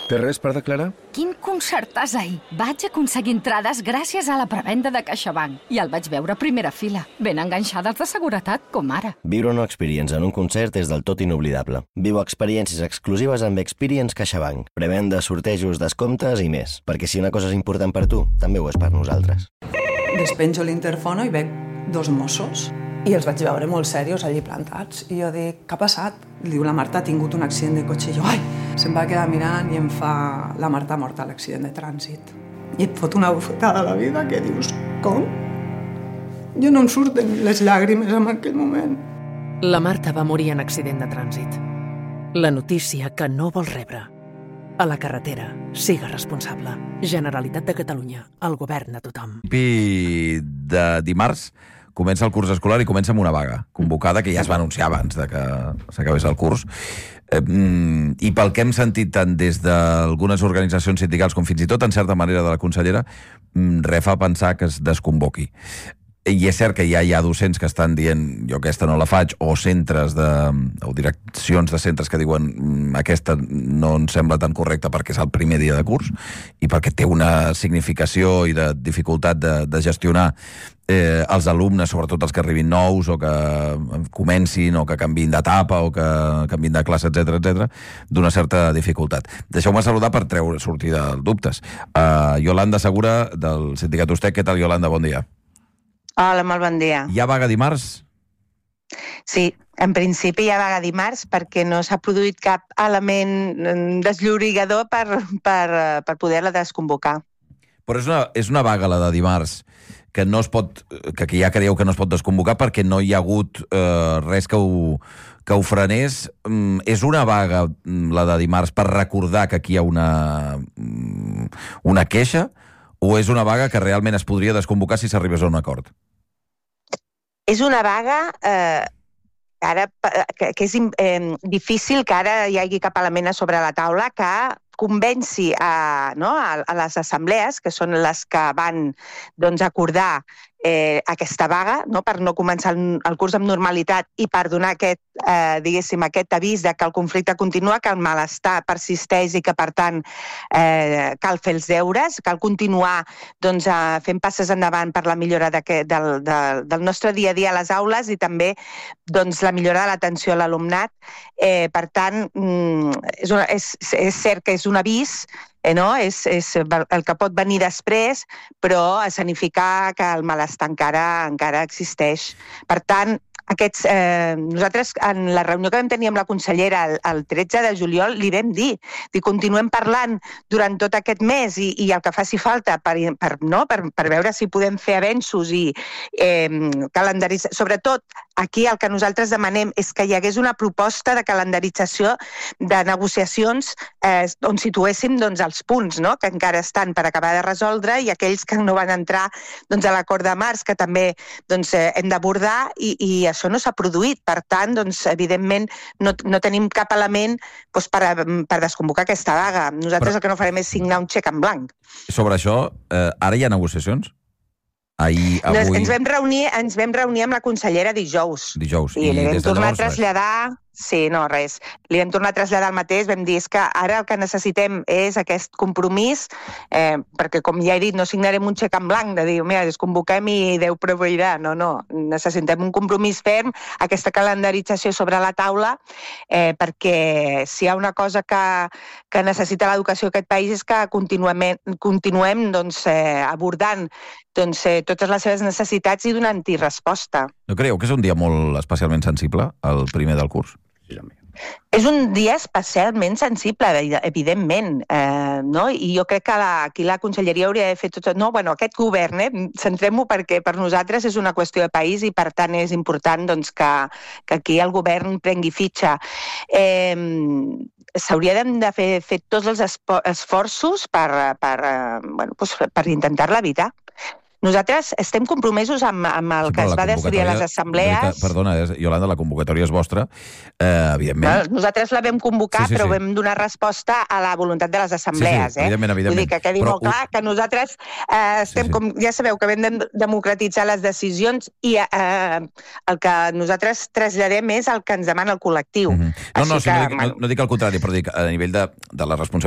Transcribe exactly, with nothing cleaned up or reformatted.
Té res per declarar? Quin concertàs ahir! Vaig aconseguir entrades gràcies a la prevenda de CaixaBank i el vaig veure a primera fila, ben enganxades de seguretat, com ara. Viure una experience en un concert és del tot inoblidable. Viu experiències exclusives amb Experience CaixaBank. Prevenda, sortejos, descomptes i més. Perquè si una cosa és important per tu, també ho és per nosaltres. Despenjo l'interfono i veig dos Mossos i els vaig veure molt serios allí plantats. I jo dic, què ha passat? Diu, la Marta ha tingut un accident de cotxe. I jo, ai! Se'm va quedar mirant i em fa, la Marta ha mort a l'accident de trànsit. I et fot una bufetada a la vida que dius, com? Jo no em surten les llàgrimes en aquell moment. La Marta va morir en accident de trànsit. La notícia que no vols rebre. A la carretera, siga responsable. Generalitat de Catalunya, el govern a tothom. I de dimarts comença el curs escolar i comença amb una vaga convocada que ja es va anunciar abans de que s'acabés el curs. Eh, I pel que hem sentit tant des d'algunes organitzacions sindicals com fins i tot, en certa manera, de la consellera, res fa pensar que es desconvoqui. I és cert que ja hi ha docents que estan dient jo aquesta no la faig, o centres de, o direccions de centres que diuen aquesta no em sembla tan correcta perquè és el primer dia de curs i perquè té una significació i de dificultat de, de gestionar eh, els alumnes, sobretot els que arribin nous o que comencin o que canviïn d'etapa o que canviïn de classe, etcètera, etcètera, d'una certa dificultat. Deixeu-me saludar per treure sortir de dubtes. Uh, Iolanda Segura, del Sindicat Ustec. Què tal, Iolanda? Bon dia. Hola, molt bon dia. Hi ha vaga dimarts? Sí, en principi hi ha vaga dimarts perquè no s'ha produït cap element desllorigador per, per, per poder-la desconvocar. Però és una, és una vaga, la de dimarts, que no es pot, que ja creieu que no es pot desconvocar perquè no hi ha hagut eh, res que ho, que ho frenés. Mm, és una vaga, la de dimarts, per recordar que aquí hi ha una, una queixa, o és una vaga que realment es podria desconvocar si s'arribés a un acord? És una vaga eh, ara, que, que és eh, difícil que ara hi hagi cap element a sobre la taula que convenci a, no, a, a les assemblees, que són les que van doncs, acordar eh, aquesta vaga, no, per no començar el, el curs amb normalitat i per donar aquest, eh, diguéssim, aquest avís de que el conflicte continua, que el malestar persisteix i que, per tant, eh, cal fer els deures, cal continuar doncs, eh, fent passes endavant per la millora de que, del, de, del nostre dia a dia a les aules i també doncs, la millora de l'atenció a l'alumnat. Eh, per tant, és, una, és, és cert que és un avís, eh, no? és, és el que pot venir després, però escenificar que el malestar encara, encara existeix. Per tant, aquests, eh, nosaltres en la reunió que vam tenir amb la consellera el, el tretze de juliol li vam dir, dir continuem parlant durant tot aquest mes i, i el que faci falta per, per, no? per, per veure si podem fer avenços i eh, calendaritzar. Sobretot aquí el que nosaltres demanem és que hi hagués una proposta de calendarització de negociacions eh, on situéssim doncs, els punts no? que encara estan per acabar de resoldre i aquells que no van entrar doncs, a l'acord de març que també doncs, eh, hem d'abordar i, i això no s'ha produït. Per tant, doncs, evidentment, no, no tenim cap element doncs, per, per desconvocar aquesta vaga. Nosaltres Però... el que no farem és signar un xec en blanc. Sobre això, eh, ara hi ha negociacions? Ahir, avui... Ens vam reunir, ens vam reunir amb la consellera dijous. Dijous. I, I li vam tornar a traslladar... Res. Sí, no, res. Li vam tornar a traslladar el mateix, vam dir és que ara el que necessitem és aquest compromís, eh, perquè com ja he dit, no signarem un xec en blanc de dir, mira, desconvoquem i Déu proveirà. No, no, necessitem un compromís ferm, aquesta calendarització sobre la taula, eh, perquè si hi ha una cosa que, que necessita l'educació d'aquest país és que continuem, continuem doncs, eh, abordant doncs, eh, totes les seves necessitats i donant-hi resposta. No creieu que és un dia molt especialment sensible, el primer del curs? És un dia especialment sensible, evidentment, eh, no? I jo crec que la, aquí la conselleria hauria de fer tot... No, bueno, aquest govern, eh, centrem-ho perquè per nosaltres és una qüestió de país i per tant és important doncs, que, que aquí el govern prengui fitxa. Eh, S'haurien de fer, fer tots els esforços per, per, bueno, doncs per intentar-la evitar. Nosaltres estem compromesos amb, amb el sí, que es va decidir a les assemblees... Veritat, perdona, Iolanda, la convocatòria és vostra, eh, evidentment. Nosaltres la vam convocar, sí, sí, però sí. vam donar resposta a la voluntat de les assemblees. Sí, sí, evidentment, evidentment. Vull dir que quedi però molt clar que nosaltres eh, estem, sí, sí. com ja sabeu, que vam de democratitzar les decisions i eh, el que nosaltres traslladem és el que ens demana el col·lectiu. Mm-hmm. No, no, sí, que, no, dic, no, no dic el contrari, però dic a nivell de, de la responsabilitat